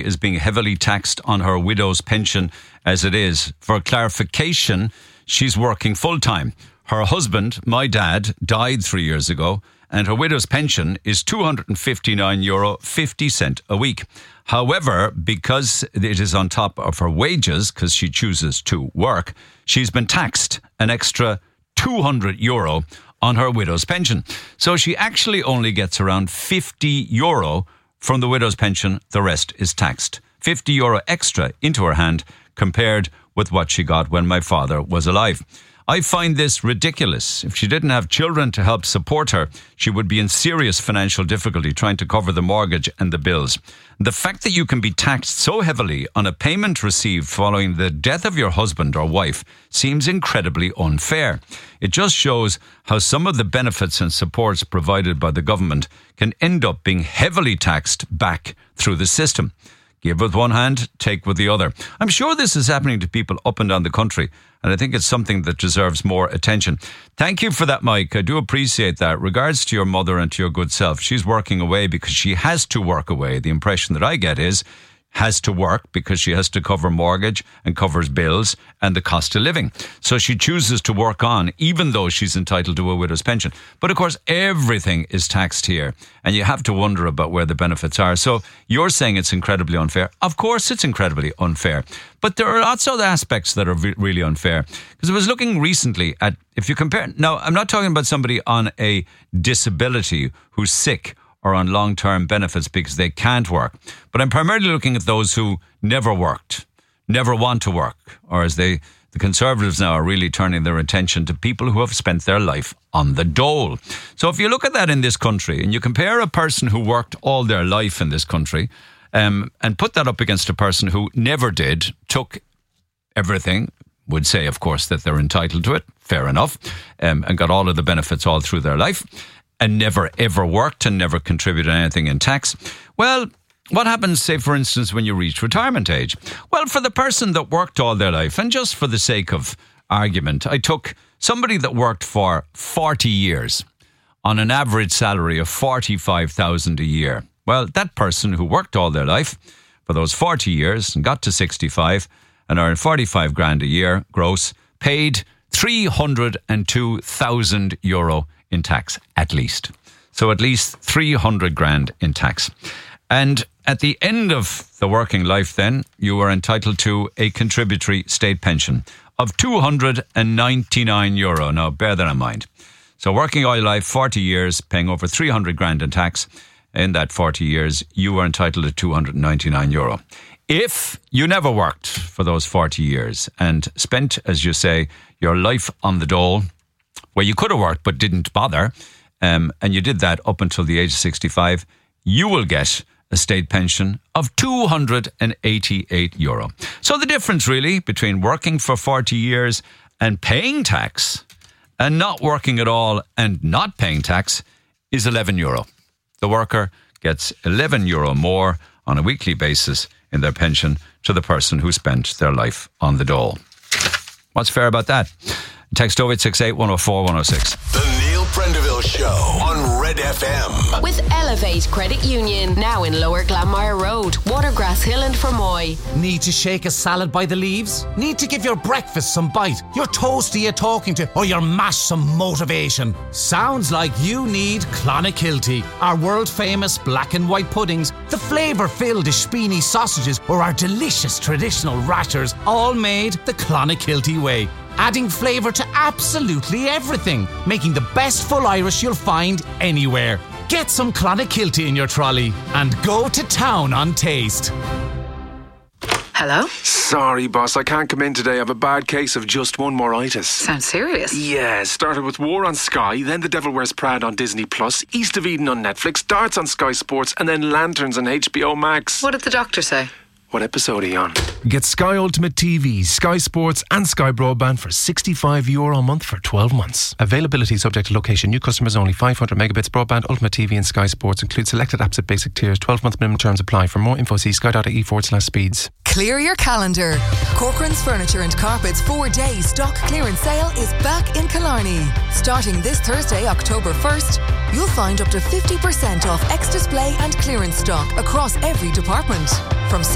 is being heavily taxed on her widow's pension as it is. For clarification, she's working full-time. Her husband, my dad, died 3 years ago, and her widow's pension is €259.50 a week. However, because it is on top of her wages, because she chooses to work, she's been taxed an extra €200 on her widow's pension. So she actually only gets around €50 from the widow's pension. The rest is taxed. €50 extra into her hand compared with what she got when my father was alive. I find this ridiculous. If she didn't have children to help support her, she would be in serious financial difficulty trying to cover the mortgage and the bills. The fact that you can be taxed so heavily on a payment received following the death of your husband or wife seems incredibly unfair. It just shows how some of the benefits and supports provided by the government can end up being heavily taxed back through the system. Give with one hand, take with the other. I'm sure this is happening to people up and down the country, and I think it's something that deserves more attention. Thank you for that, Mike. I do appreciate that. Regards to your mother and to your good self. She's working away because she has to work away. The impression that I get is has to work because she has to cover mortgage and covers bills and the cost of living. So she chooses to work on, even though she's entitled to a widow's pension. But of course, everything is taxed here, and you have to wonder about where the benefits are. So you're saying it's incredibly unfair. Of course, it's incredibly unfair. But there are lots of other aspects that are really unfair. Because I was looking recently at, if you compare, now I'm not talking about somebody on a disability who's sick or on long-term benefits because they can't work. But I'm primarily looking at those who never worked, never want to work, or as the Conservatives now are really turning their attention to people who have spent their life on the dole. So if you look at that in this country and you compare a person who worked all their life in this country and put that up against a person who never did, took everything, would say, of course, that they're entitled to it, fair enough, and got all of the benefits all through their life, and never ever worked and never contributed anything in tax. Well, what happens, say, for instance, when you reach retirement age? Well, for the person that worked all their life, and just for the sake of argument, I took somebody that worked for 40 years on an average salary of $45,000 a year. Well, that person who worked all their life for those 40 years and got to 65 and earned 45 grand a year gross, paid €302,000 in tax, at least. So at least 300 grand in tax. And at the end of the working life then, you are entitled to a contributory state pension of €299. Now, bear that in mind. So working all your life, 40 years, paying over 300 grand in tax. In that 40 years, you are entitled to €299. If you never worked for those 40 years and spent, as you say, your life on the dole, where you could have worked but didn't bother, and you did that up until the age of 65, you will get a state pension of €288. So the difference really between working for 40 years and paying tax and not working at all and not paying tax is €11. The worker gets €11 more on a weekly basis in their pension to the person who spent their life on the dole. What's fair about that? Text 0868 104 106. The Neil Prendeville Show on Red FM. With Elevate Credit Union, now in Lower Glanmire Road, Watergrass Hill and Fermoy. Need to shake a salad by the leaves? Need to give your breakfast some bite? Your toasty you're talking to? Or your mash some motivation? Sounds like you need Clonakilty. Our world famous black and white puddings, the flavour-filled Ishpini sausages, or our delicious traditional rashers, all made the Clonakilty way. Adding flavour to absolutely everything, making the best full Irish you'll find anywhere. Get some Clonakilty in your trolley and go to town on taste. Hello? Sorry, boss, I can't come in today. I have a bad case of just one moritis. Sounds serious. Yeah, started with War on Sky, then The Devil Wears Prada on Disney+, East of Eden on Netflix, Darts on Sky Sports, and then Lanterns on HBO Max. What did the doctor say? What episode are you on? Get Sky Ultimate TV, Sky Sports and Sky Broadband for €65 a month for 12 months. Availability subject to location. New customers only. 500 megabits broadband, Ultimate TV and Sky Sports. Include selected apps at basic tiers. 12-month minimum terms apply. For more info, see sky.ie/speeds. Clear your calendar. Corcoran's Furniture and Carpets 4-day stock clearance sale is back in Killarney. Starting this Thursday, October 1st, you'll find up to 50% off ex-display and clearance stock across every department. From